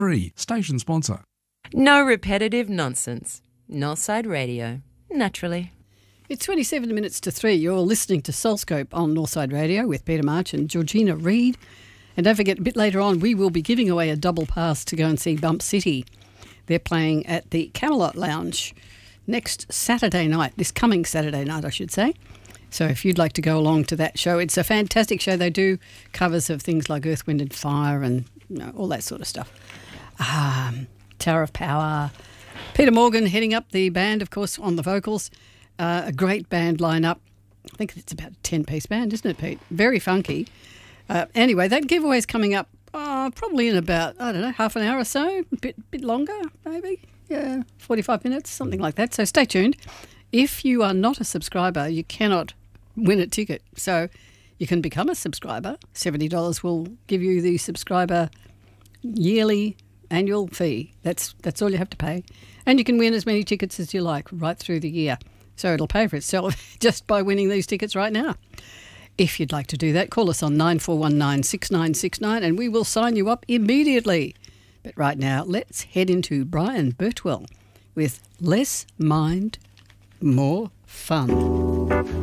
Free. Station sponsor. No repetitive nonsense. Northside Radio. Naturally. It's 27 minutes to 3. You're listening to Soulscope on Northside Radio with Peter March and Georgina Reid. And don't forget, a bit later on, we will be giving away a double pass to go and see Bump City. They're playing at the Camelot Lounge next Saturday night, this coming Saturday night, I should say. So if you'd like to go along to that show, it's a fantastic show. They do covers of things like Earth, Wind and Fire and all that sort of stuff. Tower of Power. Peter Morgan heading up the band, of course, on the vocals. A great band lineup. I think it's about a 10-piece band, isn't it, Pete? Very funky. Anyway, that giveaway is coming up probably in about, I don't know, half an hour or so, a bit longer maybe. Yeah, 45 minutes, something like that. So stay tuned. If you are not a subscriber, you cannot win a ticket. So you can become a subscriber. $70 will give you the subscriber yearly annual fee. That's all you have to pay. And you can win as many tickets as you like right through the year. So it'll pay for itself just by winning these tickets right now. If you'd like to do that, call us on 9419 6969 and we will sign you up immediately. But right now, let's head into Brian Birtwell with Less Mind, More Fun.